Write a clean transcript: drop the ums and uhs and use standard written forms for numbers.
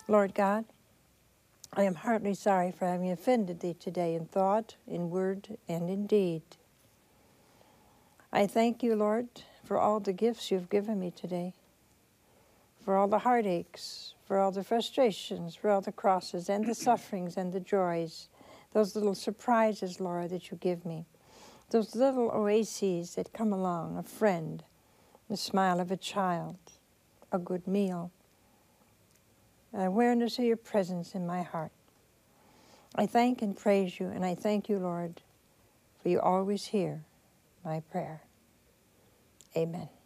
Lord God, I am heartily sorry for having offended Thee today in thought, in word, and in deed. I thank You, Lord, for all the gifts You've given me today, for all the heartaches, for all the frustrations, for all the crosses and the sufferings and the joys, those little surprises, Lord, that You give me, those little oases that come along, a friend, the smile of a child, a good meal, an awareness of Your presence in my heart. I thank and praise You, and I thank You, Lord, for You always hear my prayer. Amen.